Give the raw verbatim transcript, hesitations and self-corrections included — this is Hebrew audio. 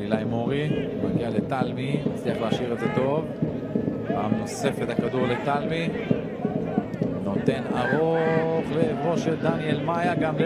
אילי מורי, מגיע לטלמי, מצליח להשאיר את זה טוב. פעם נוספת הכדור לטלמי. נותן ארוך לעברו של דניאל מאיה, גם